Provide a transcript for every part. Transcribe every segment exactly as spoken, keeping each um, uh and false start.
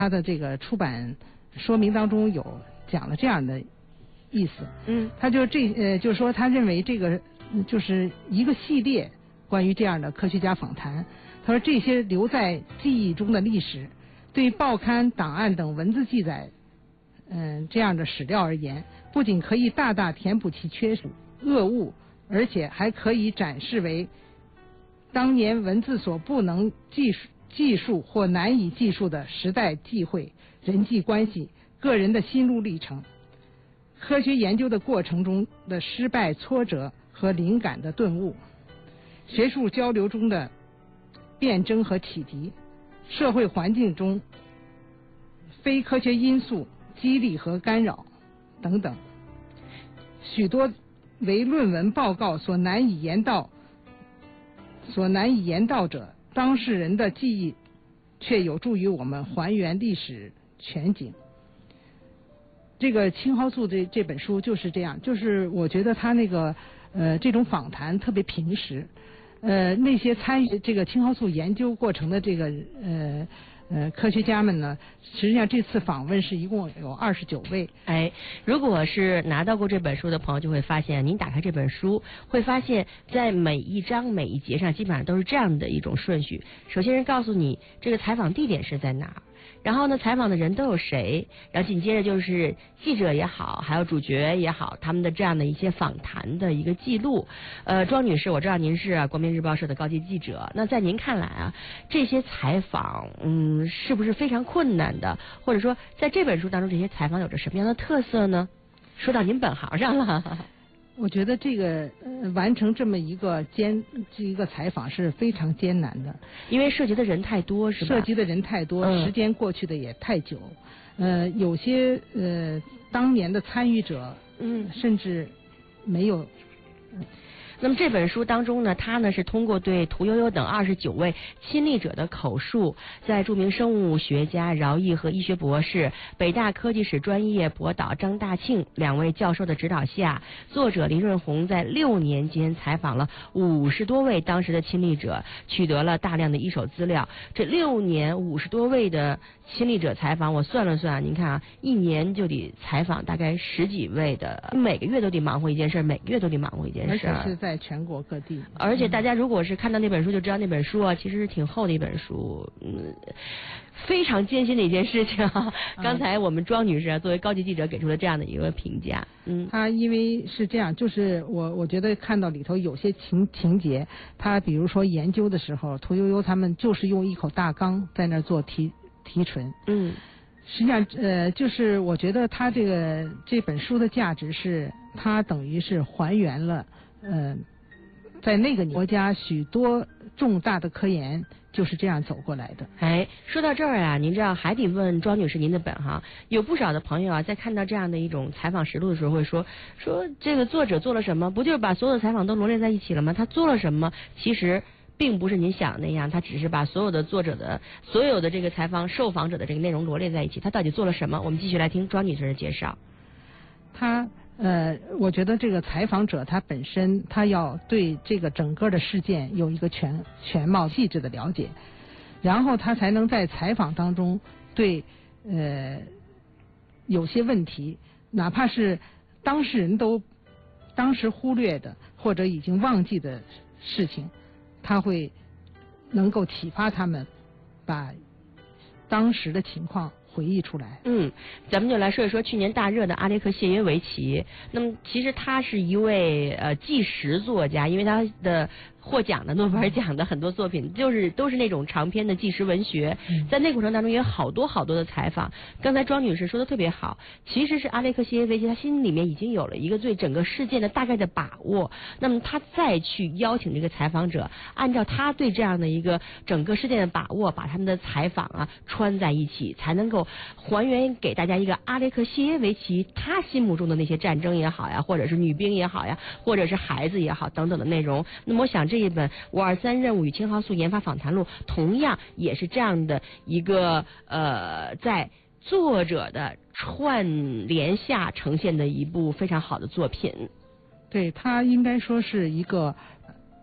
他的这个出版说明当中有讲了这样的意思， 嗯， 他就这呃，就是说他认为这个就是一个系列关于这样的科学家访谈。他说这些留在记忆中的历史，对报刊、档案等文字记载，嗯、呃，这样的史料而言，不仅可以大大填补其缺失恶物，而且还可以展示为当年文字所不能记述、记述或难以记述的时代际会、人际关系、个人的心路历程、科学研究的过程中的失败、挫折和灵感的顿悟、学术交流中的辩证和启迪、社会环境中非科学因素激励和干扰等等，许多为论文报告所难以言道、所难以言道者，当事人的记忆却有助于我们还原历史全景。这个青蒿素这这本书就是这样，就是我觉得他那个呃这种访谈特别平实。呃，那些参与这个青蒿素研究过程的这个呃呃科学家们呢，实际上这次访问是一共有二十九位。 哎，如果是拿到过这本书的朋友，就会发现，您打开这本书，会发现在每一章每一节上，基本上都是这样的一种顺序。首先是告诉你这个采访地点是在哪儿。然后呢，采访的人都有谁？然后紧接着就是记者也好，还有主角也好，他们的这样的一些访谈的一个记录。呃，庄女士，我知道您是国民日报社的高级记者，那在您看来啊，这些采访，嗯，是不是非常困难的？或者说，在这本书当中，这些采访有着什么样的特色呢？说到您本行上了。 我觉得这个呃完成这么一个艰这一个采访是非常艰难的， 因为涉及的人太多，是吧？ 涉及的人太多， 嗯、 时间过去的也太久，呃，有些呃当年的参与者， 嗯， 甚至没有。嗯那么这本书当中呢，他呢是通过对屠呦呦等二十九位亲历者的口述，在著名生物学家饶毅和医学博士、北大科技史专业博导张大庆两位教授的指导下，作者林润红在六年间采访了五十多位当时的亲历者，取得了大量的一手资料。这六年五十多位的亲历者采访，我算了算，您看啊，一年就得采访大概十几位的，每个月都得忙活一件事，每个月都得忙活一件事， 而且是在全国各地。 而且大家如果是看到那本书，就知道那本书啊，其实是挺厚的一本书，嗯，非常艰辛的一件事情啊。刚才我们庄女士啊，作为高级记者给出了这样的一个评价。嗯， 他因为是这样，就是我我觉得看到里头有些情情节，他比如说研究的时候，屠呦呦他们就是用一口大缸在那儿做提提纯。 嗯。 实际上，呃，就是我觉得他这个这本书的价值是，它等于是还原了，呃，在那个国家许多重大的科研就是这样走过来的。 哎，说到这儿啊，您知道还得问庄女士您的本行。有不少的朋友啊，在看到这样的一种采访实录的时候，会说说这个作者做了什么？不就是把所有的采访都罗列在一起了吗？他做了什么？其实并不是您想的那样，他只是把所有的作者的所有的这个采访受访者的这个内容罗列在一起。他到底做了什么？我们继续来听庄女士的介绍。 他呃，我觉得这个采访者他本身他要对这个整个的事件有一个全全貌细致的了解，然后他才能在采访当中对呃有些问题，哪怕是当事人都当时忽略的或者已经忘记的事情，他会能够启发他们把当时的情况回忆出来。 嗯，咱们就来说一说去年大热的阿列克谢耶维奇。那么其实他是一位呃纪实作家，因为他的获奖的诺贝尔奖的很多作品就是都是那种长篇的纪实文学，在那个过程当中也有好多好多的采访。刚才庄女士说的特别好，其实是阿列克谢耶维奇他心里面已经有了一个对整个事件的大概的把握，那么他再去邀请这个采访者，按照他对这样的一个整个事件的把握，把他们的采访啊穿在一起，才能够还原给大家一个阿列克谢耶维奇他心目中的那些战争也好呀，或者是女兵也好呀，或者是孩子也好等等的内容。那么我想这一本五二三任务与青蒿素研发访谈录同样也是这样的一个呃在作者的串联下呈现的一部非常好的作品。 对，它应该说是一个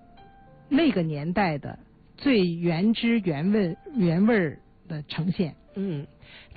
那个年代的最原汁原味原味的呈现。 嗯，